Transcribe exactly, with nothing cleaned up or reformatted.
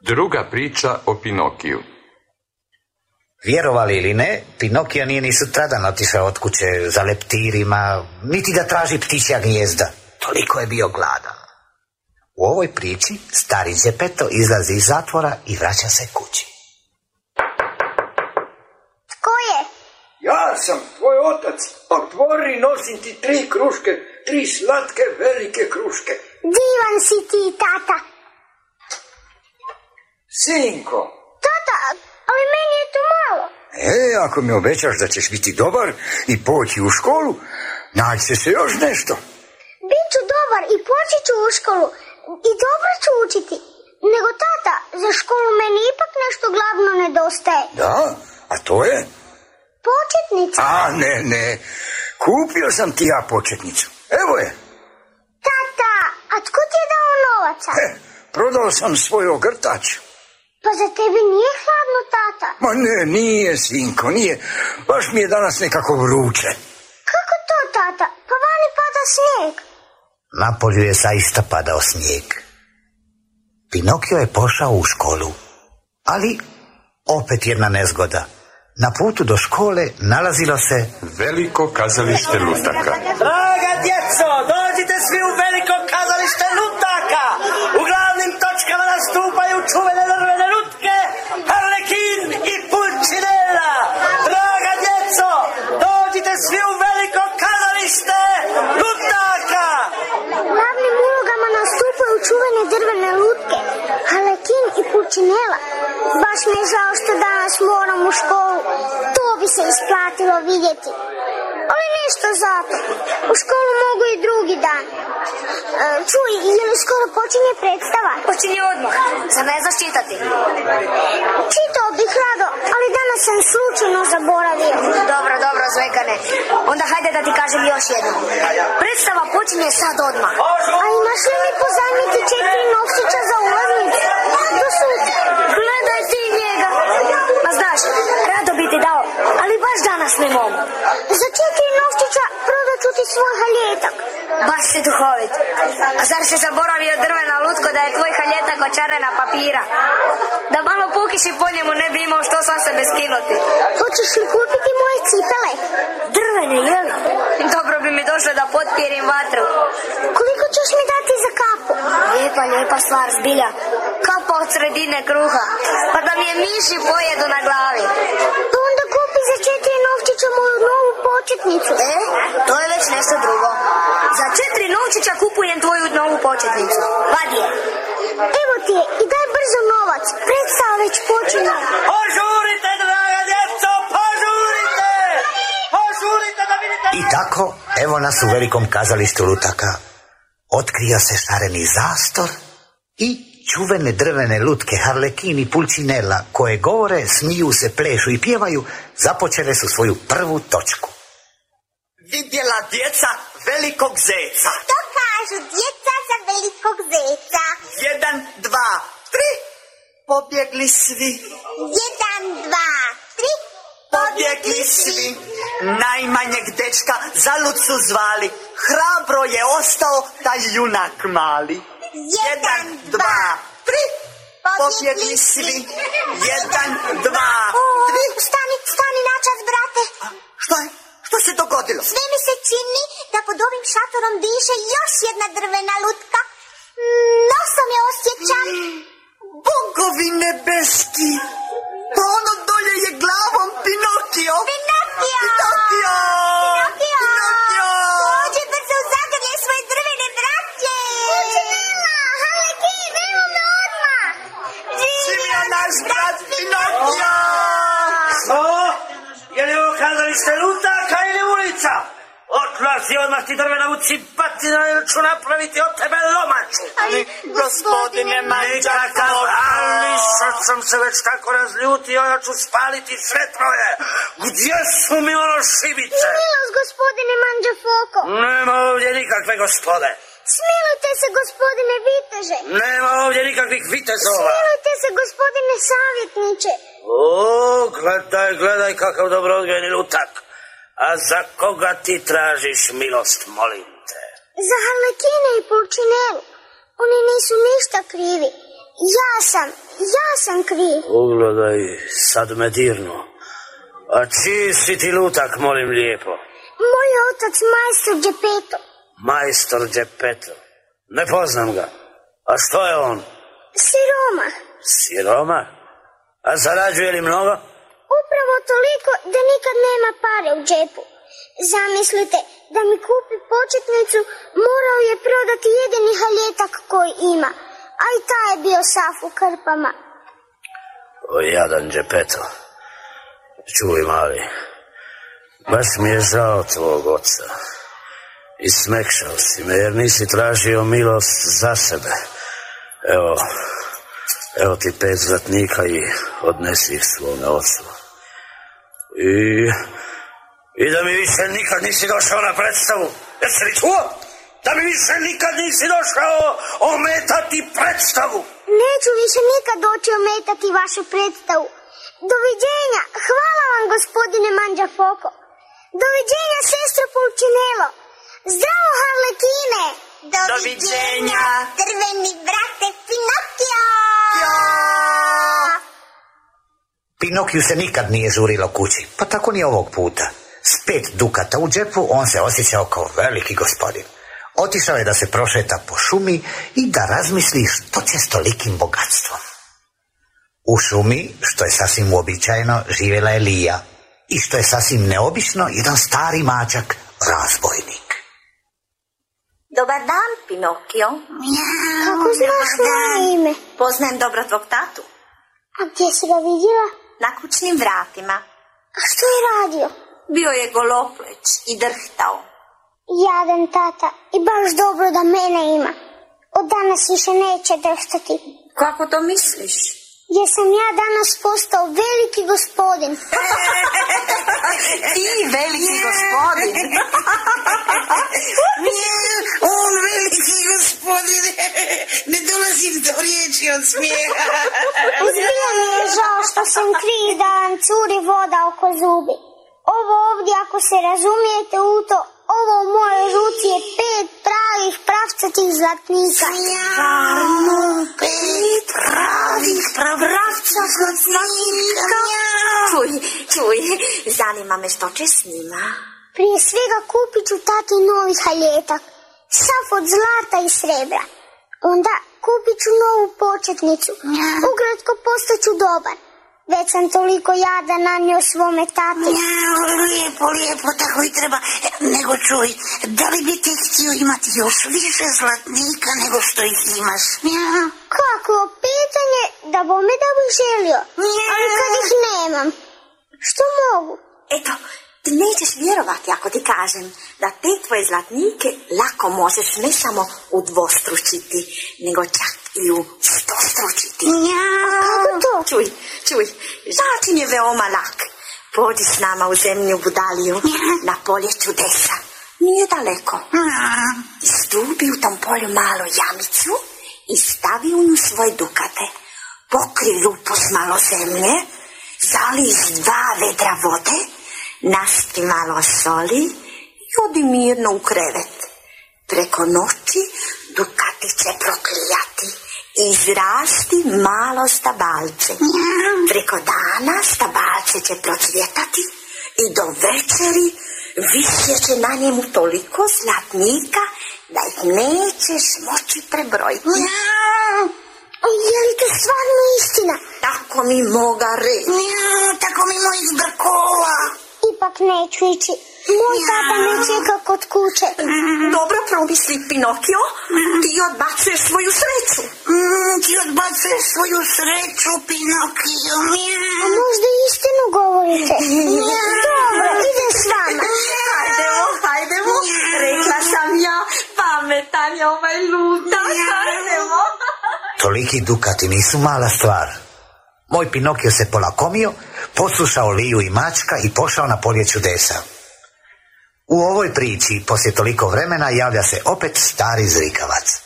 Druga priča o Pinokiju. Vjerovali ili ne, Pinokija nije ni sutradan otišao od kuće za leptirima, niti da traži ptičja gnijezda. Toliko je bio gladan. U ovoj priči stari Đepeto izlazi iz zatvora i vraća se kući. Tko je? Ja sam tvoj otac. Otvori, nosim ti tri kruške, tri slatke velike kruške. Divan si ti, tata. Sinko. Tata, ali meni je to malo. E, ako mi obećaš da ćeš biti dobar i poći u školu, naći se još nešto. Biću dobar i poći ću u školu i dobro ću učiti. Nego tata, za školu meni ipak nešto glavno nedostaje. Da? A to je? Početnica. A, ne, ne. Kupio sam ti ja početnicu. Evo je. Tata, a tko ti je dao novaca? E, prodao sam svoj ogrtač. Pa za tebi nije hladno, tata? Ma ne, nije, sinko, nije. Baš mi je danas nekako vruće. Kako to, tata? Pa vani pada snijeg. Napolju je zaista padao snijeg. Pinokio je pošao u školu, ali opet jedna nezgoda. Na putu do škole nalazilo se veliko kazalište lutaka. Draga djeco, dođite svi u veliko kazalište lutaka. U glavnim točkama nastupaju čuvene drvene lutke, Harlekin i Pulcinella. Draga djeco, dođite svi u veliko kazalište lutaka. U glavnim ulogama nastupaju čuvene drvene lutke, Harlekin i Pulcinella. Baš mi je žao što danas moram u školu. To bi se isplatilo vidjeti. Ali nešto zato. U školu mogu i drugi dan. E, čuj, je li skoro počinje predstava? Počinje odmah. Za ne znaš čitati? Čitao bih rado, ali danas sam slučajno zaboravio. Dobro, dobro, Zvekane. Onda hajde da ti kažem još jedno. Predstava počinje sad odmah. A imaš li mi pozajmiti četiri novčića za ulaznicu? Do sutra. Gledaj ti njega. Ma znaš, rado bi ti dao, ali baš danas ne mogu. Za četiri novčića prodat ću ti svoj haljetak. Baš si duhovit. A zar se zaboravio drvena lutko da je tvoj haljetak od čarena papira? Da malo pukiši po njemu ne bi imao što sam sebe skinuti. Hoćeš li kupiti moje cipele? Drvene, jel? Dobro bi mi došlo da potpirim vatru. Koliko ćeš mi dati za kapu? Lijepa, lijepa stvar, zbilja. Kapa od sredine kruha. Pa da mi je miši pojedu na glavi. Pa onda kupi za četiri novčića moju novu početnicu. E, to je već nešto drugo. Za četiri novčića kupujem tvoju novu početnicu. Vadi je. Evo ti je i daj brzo novac. Predstava već počinje. Požurite, draga djeco, požurite! Požurite da vidite... I tako, evo nas u velikom kazalištu lutaka. Otkrija se šareni zastor i čuvene drvene lutke Harlekin i Pulcinella, koje govore, smiju se, plešu i pjevaju, započele su svoju prvu točku. Vidjela djeca velikog zeca. To kažu djeca za velikog zeca. Jedan, dva, tri. Pobjegli svi. Jedan, dva, tri. Pobjegli svi. Najmanjeg dečka zalud su zvali. Hrabro je ostao taj junak mali. Jedan, dva, tri. Pobjegli svi. Jedan, dva, tri. Stani, stani načas, brate. Što je? Što se dogodilo? Sve mi se čini da pod ovim šatorom diše još jedna drvena lutka. Nosom je osjećam. Bogovi nebeski! Pa ono dolje je glavom Pinokio! Pinokio! Pinokio! Pinokio! Pinokio! Dođe brzo u zagrlje svoje drvene braće! Pulcinella! Harlekin, evo me odmah! Živio naš brat Pinokio! Što? Je li ovo kazalište lutaka ili ulica? Otlazi odmah ti drvena uci batina ili ću napraviti od tebe lomaču. Ali, gospodine Manđafo, ali sad sam se već tako razljutio, ja ću spaliti sve troje. Gdje su mi ono šibice? Milost, gospodine Manđafoko! Nema ovdje nikakve gospode. Smilujte se, gospodine viteže! Nema ovdje nikakvih vitezova. Smilujte se, gospodine savjetniče! O, gledaj, gledaj kakav dobro odgojeni lutak. A za koga ti tražiš milost, molim te? Za Harlekina i Pulcinellu. Oni nisu ništa krivi. Ja sam, ja sam kriv. Ugledaj, sad me dirnu. A čiji si ti lutak, molim lijepo? Moj otac, majstor Geppetto. Majstor Geppetto. Ne poznam ga. A što je on? Siroma. Siroma? A zarađuje li mnogo? Upravo toliko da nikad nema pare u džepu. Zamislite, da mi kupi početnicu, morao je prodati jedini haljetak koji ima. A i taj je bio sav u krpama. O, jadan Geppetto. Čuj, mali, baš mi je žao tvog oca. I smekšao si me, jer nisi tražio milost za sebe. Evo, evo ti pet zlatnika i odnesi ih svome ocu. I, i da mi više nikad nisi došao na predstavu. Jesi li čuo? Da mi više nikad nisi došao ometati predstavu. Neću više nikad doći ometati vašu predstavu. Doviđenja, hvala vam gospodine Mangiafoco. Doviđenja sestro Pulcinello. Zdravo Harlekine. Doviđenja, drveni brate Pinokio. Pinokiju se nikad nije žurilo kući, pa tako ni ovog puta. S pet dukata u džepu on se osjećao kao veliki gospodin. Otišao je da se prošeta po šumi i da razmisli što će s tolikim bogatstvom. U šumi, što je sasvim uobičajeno, živjela je Lija. I što je sasvim neobično, jedan stari mačak, razbojnik. Dobar dan, Pinokio. Kako znaš moje ime? Poznajem dobro tvog tatu. A gdje si ga vidjela? Na kućnim vratima. A što je radio? Bio je golopleć i drhtao. Jadan tata, i baš dobro da mene ima. Od danas više neće drhtati. Kako to misliš? Jer sam ja danas postao veliki gospodin. Ti veliki gospodin. On veliki gospodin. Ne dolazim do riječi od smijeha. Zbilja mi je žao što sam kriv da vam curi voda oko zubi. Ovo ovdje, ako se razumijete u to, ovo u mojoj ruci je pet pravih pravcatih zlatnika. Stvarno, pet pravih pravcatih zlatnika. Čuj, čuj, zanima me što će s njima. Prije svega kupit ću tati novi haljetak, sav od zlata i srebra. Onda kupit ću novu početnicu, ukratko postaću dobar. Već sam toliko jada nanio svome tati. Ja, lijepo, lijepo, tako i treba. Nego čuj, da li bi ti htio imati još više zlatnika nego što ih imaš? Ja. Kako pitanje, da bome da bi želio, ali kad ih nemam, što mogu? Eto, ti nećeš vjerovati ako ti kažem da te tvoje zlatnike lako možeš ne samo udvostručiti, nego čak i u stostručiti. Ja. Kako to? Čuj, čuj, način je veoma lak. Pođi s nama u zemlju Budaliju, na polje čudesa. Nije daleko. Izdubi u tom polju malu jamicu i stavi u nju svoje dukate. Pokri rupu s malo zemlje, zali s dva vedra vode, naspi malo soli i odi mirno u krevet. Preko noći dukati će proklijati i izrasti malo stabalce. Preko dana stabalce će procvjetati i do večeri više će na njemu toliko zlatnika da ih nećeš moći prebrojiti. Je li to stvarno istina? Tako mi moga reći. Tako mi mojih brkova. Ipak neću ići. Moj tata me čeka kod kuće. Dobro promisli, Pinokio. Ti odbacuješ svoju sreću. Mm, ti odbacuješ svoju sreću, Pinokio. A možda istinu govorite? Dobro, idem s vama. Hajdemo, hajdemo. Rekla sam ja, pametan je ovaj ludak. Hajdemo. Toliki dukati nisu mala stvar. Moj Pinokio se polakomio, poslušao Liju i mačka i pošao na polje čudesa. U ovoj priči, poslije toliko vremena, javlja se opet stari zrikavac.